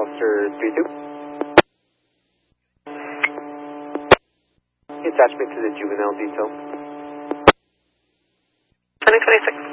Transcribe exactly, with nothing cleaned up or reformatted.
Officer three two. Attachment to the juvenile detail. twenty twenty-six.